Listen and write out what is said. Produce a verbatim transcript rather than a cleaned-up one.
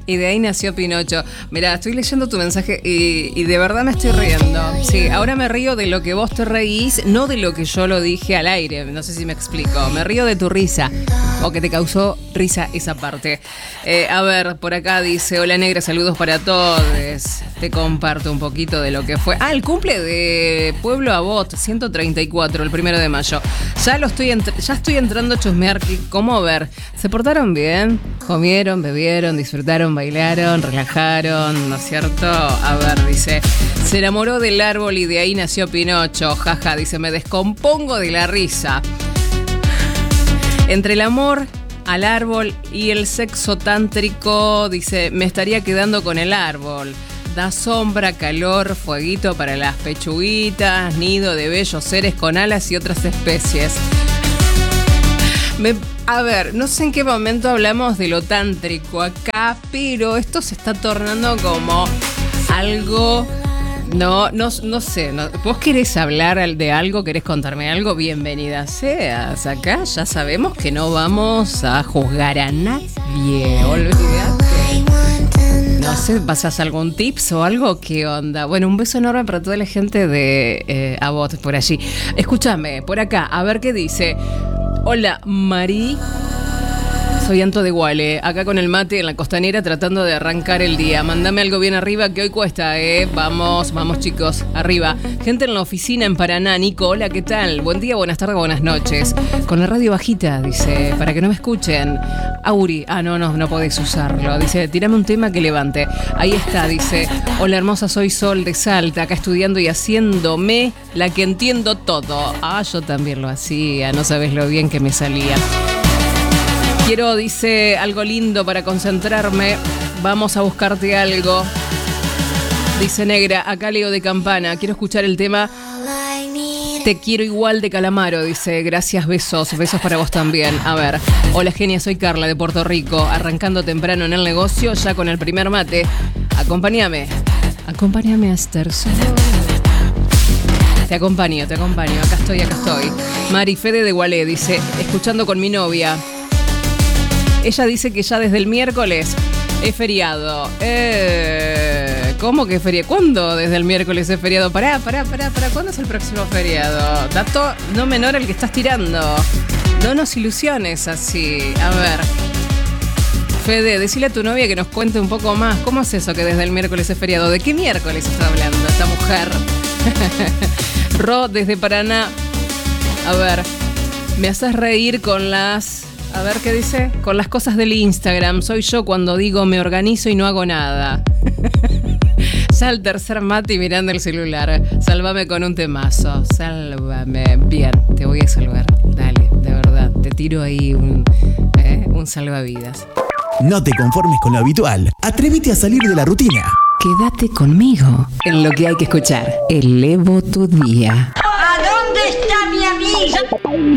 Y de ahí nació Pinocho. Mirá, estoy leyendo tu mensaje y, y de verdad me estoy riendo. Sí, ahora me río de lo que vos te reís, no de lo que yo lo dije al aire. No sé si me explico. Me río de tu risa. O que te causó risa esa parte. Eh, a ver, por acá dice: hola negra, saludos para todos. Te comparto un poquito de lo que fue. Ah, el cumple de Pueblo Abot, ciento treinta y cuatro, el primero de mayo. Ya lo estoy entr- ya estoy entrando a chusmear. ¿Cómo ver? ¿Se portaron bien? ¿Comieron, bebieron, disfrutaron, bailaron, relajaron? ¿No es cierto? A ver, dice: se enamoró del árbol y de ahí nació Pinocho. Jaja, dice: me descompongo de la risa. Entre el amor al árbol y el sexo tántrico, dice, me estaría quedando con el árbol. Da sombra, calor, fueguito para las pechuguitas, nido de bellos seres con alas y otras especies. Me, a ver, no sé en qué momento hablamos de lo tántrico acá, pero esto se está tornando como algo... No, no, no sé, no, vos querés hablar de algo, querés contarme algo, bienvenida seas. Acá ya sabemos que no vamos a juzgar a nadie, olvídate. No sé, ¿pasás algún tips o algo? ¿Qué onda? Bueno, un beso enorme para toda la gente de eh, Abot por allí. Escúchame, por acá, a ver qué dice. Hola, Mari. Soy Anto de Guale, acá con el mate en la costanera tratando de arrancar el día. Mándame algo bien arriba que hoy cuesta, ¿eh? Vamos, vamos chicos, arriba. Gente en la oficina en Paraná. Nico, hola, ¿qué tal? Buen día, buenas tardes, buenas noches. Con la radio bajita, dice, para que no me escuchen. Auri, ah, no, no, no podés usarlo. Dice, tirame un tema que levante. Ahí está, dice, hola hermosa, soy Sol de Salta, acá estudiando y haciéndome la que entiendo todo. Ah, yo también lo hacía, no sabés lo bien que me salía. Quiero, dice, algo lindo para concentrarme. Vamos a buscarte algo. Dice negra, acá Leo de Campana. Quiero escuchar el tema Te quiero igual de Calamaro. Dice, gracias, besos. Besos para vos también. A ver, hola genia, soy Carla de Puerto Rico. Arrancando temprano en el negocio, ya con el primer mate. Acompáñame. Acompáñame a estar solo. Te acompaño, te acompaño. Acá estoy, acá estoy. Mari Fede de Gualé dice, escuchando con mi novia. Ella dice que ya desde el miércoles es feriado. Eh, ¿Cómo que feriado? ¿Cuándo desde el miércoles es feriado? Pará, pará, pará, pará. ¿Cuándo es el próximo feriado? Dato no menor el que estás tirando. No nos ilusiones así. A ver. Fede, decile a tu novia que nos cuente un poco más. ¿Cómo es eso que desde el miércoles es feriado? ¿De qué miércoles está hablando esta mujer? Ro, desde Paraná. A ver. Me haces reír con las... A ver, ¿qué dice? Con las cosas del Instagram. Soy yo cuando digo me organizo y no hago nada. Ya el tercer mate y mirando el celular. Sálvame con un temazo. Sálvame. Bien, te voy a salvar. Dale, de verdad. Te tiro ahí un, eh, un salvavidas. No te conformes con lo habitual. Atrévete a salir de la rutina. Quédate conmigo en lo que hay que escuchar. Elevo tu día. ¿A dónde está mi amiga?